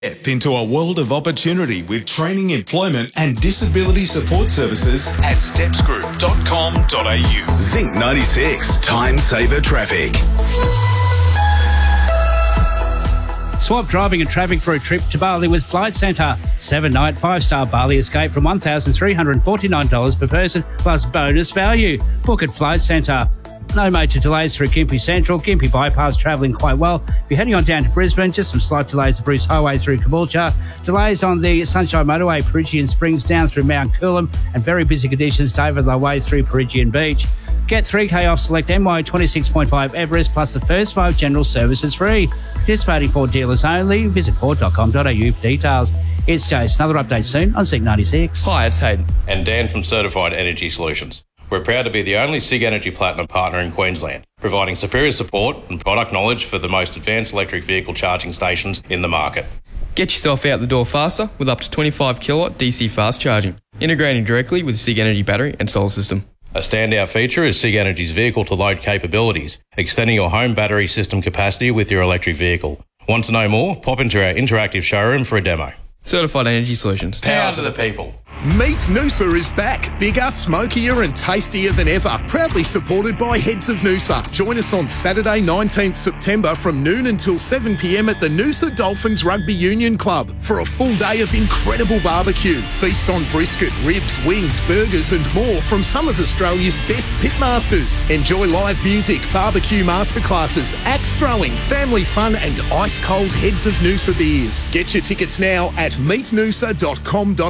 Step into a world of opportunity with training, employment and disability support services at stepsgroup.com.au. Zinc 96, Time Saver Traffic. Swap driving and traffic for a trip to Bali with Flight Centre. 7-night, 5-star Bali escape from $1,349 per person plus bonus value. Book at Flight Centre. No major delays through Gympie Central. Gympie Bypass travelling quite well. If you're heading on down to Brisbane, just some slight delays at Bruce Highway through Caboolture. Delays on the Sunshine Motorway, Peregian Springs down through Mount Coolum, and very busy conditions David Low Way through Peregian Beach. Get 3K off select MY 26.5 Everest plus the first 5 general services free. Participating Ford dealers only. Visit Ford.com.au for details. It's Jason. Another update soon on Zinc 96. Hi, it's Hayden. And Dan from Certified Energy Solutions. We're proud to be the only SIG Energy Platinum partner in Queensland, providing superior support and product knowledge for the most advanced electric vehicle charging stations in the market. Get yourself out the door faster with up to 25 kilowatt DC fast charging, integrating directly with SIG Energy battery and solar system. A standout feature is SIG Energy's vehicle-to-load capabilities, extending your home battery system capacity with your electric vehicle. Want to know more? Pop into our interactive showroom for a demo. Certified Energy Solutions. Power to the people. Meet Noosa is back, bigger, smokier and tastier than ever. Proudly supported by Heads of Noosa. Join us on Saturday 19th September from noon until 7 p.m. at the Noosa Dolphins Rugby Union Club for a full day of incredible barbecue. Feast on brisket, ribs, wings, burgers and more from some of Australia's best pitmasters. Enjoy live music, barbecue masterclasses, axe throwing, family fun and ice-cold Heads of Noosa beers. Get your tickets now at meetnoosa.com.au.